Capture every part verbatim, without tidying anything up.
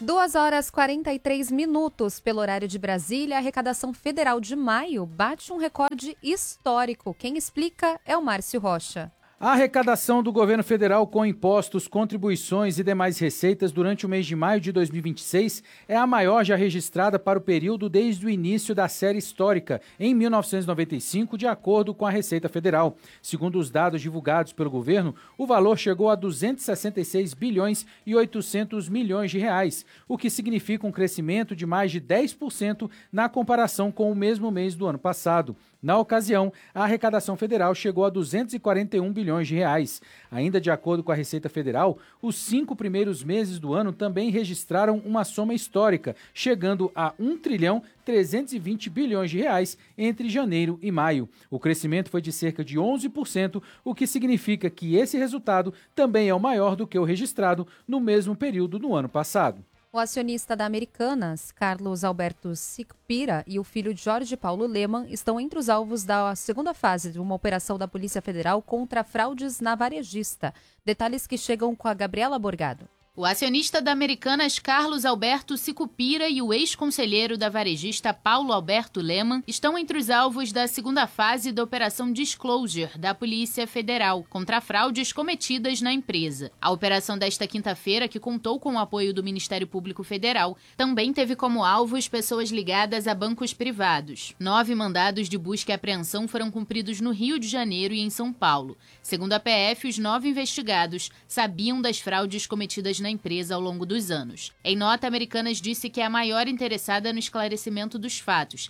duas horas e quarenta e três minutos pelo horário de Brasília. A arrecadação federal de maio bate um recorde histórico. Quem explica é o Márcio Rocha. A arrecadação do governo federal com impostos, contribuições e demais receitas durante o mês de maio de dois mil e vinte e seis é a maior já registrada para o período desde o início da série histórica, em mil novecentos e noventa e cinco, de acordo com a Receita Federal. Segundo os dados divulgados pelo governo, o valor chegou a duzentos e sessenta e seis bilhões e oitocentos milhões de reais, o que significa um crescimento de mais de dez por cento na comparação com o mesmo mês do ano passado. Na ocasião, a arrecadação federal chegou a duzentos e quarenta e um bilhões de reais. Ainda de acordo com a Receita Federal, os cinco primeiros meses do ano também registraram uma soma histórica, chegando a um trilhão trezentos e vinte bilhões de reais entre janeiro e maio. O crescimento foi de cerca de onze por cento, o que significa que esse resultado também é o maior do que o registrado no mesmo período do ano passado. O acionista da Americanas, Carlos Alberto Sicupira, e o filho Jorge Paulo Lemann estão entre os alvos da segunda fase de uma operação da Polícia Federal contra fraudes na varejista. Detalhes que chegam com a Gabriela Borgado. O acionista da Americanas, Carlos Alberto Sicupira, e o ex-conselheiro da varejista Paulo Alberto Lemann estão entre os alvos da segunda fase da Operação Disclosure da Polícia Federal contra fraudes cometidas na empresa. A operação desta quinta-feira, que contou com o apoio do Ministério Público Federal, também teve como alvos pessoas ligadas a bancos privados. Nove mandados de busca e apreensão foram cumpridos no Rio de Janeiro e em São Paulo. Segundo a P F, os nove investigados sabiam das fraudes cometidas na empresa ao longo dos anos. Em nota, a Americanas disse que é a maior interessada no esclarecimento dos fatos.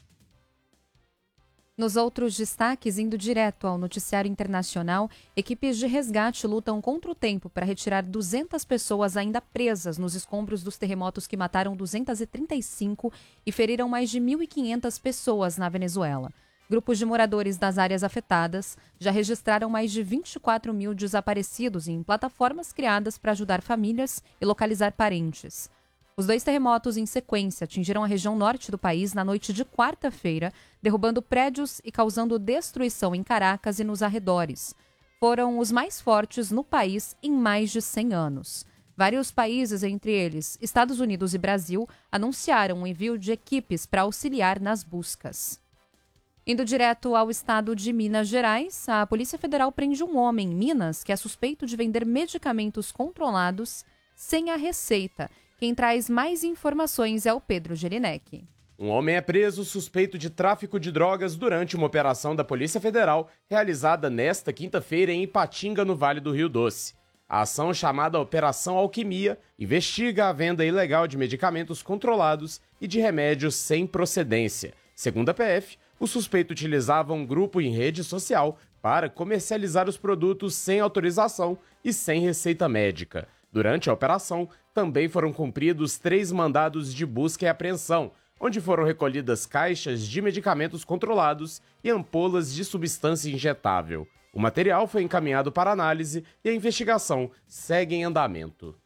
Nos outros destaques, indo direto ao noticiário internacional, equipes de resgate lutam contra o tempo para retirar duzentas pessoas ainda presas nos escombros dos terremotos que mataram duzentas e trinta e cinco e feriram mais de mil e quinhentas pessoas na Venezuela. Grupos de moradores das áreas afetadas já registraram mais de vinte e quatro mil desaparecidos em plataformas criadas para ajudar famílias e localizar parentes. Os dois terremotos em sequência atingiram a região norte do país na noite de quarta-feira, derrubando prédios e causando destruição em Caracas e nos arredores. Foram os mais fortes no país em mais de cem anos. Vários países, entre eles Estados Unidos e Brasil, anunciaram o envio de equipes para auxiliar nas buscas. Indo direto ao estado de Minas Gerais, a Polícia Federal prende um homem em Minas que é suspeito de vender medicamentos controlados sem a receita. Quem traz mais informações é o Pedro Gelinek. Um homem é preso suspeito de tráfico de drogas durante uma operação da Polícia Federal realizada nesta quinta-feira em Ipatinga, no Vale do Rio Doce. A ação, chamada Operação Alquimia, investiga a venda ilegal de medicamentos controlados e de remédios sem procedência. Segundo a P F, o suspeito utilizava um grupo em rede social para comercializar os produtos sem autorização e sem receita médica. Durante a operação, também foram cumpridos três mandados de busca e apreensão, onde foram recolhidas caixas de medicamentos controlados e ampolas de substância injetável. O material foi encaminhado para análise e a investigação segue em andamento.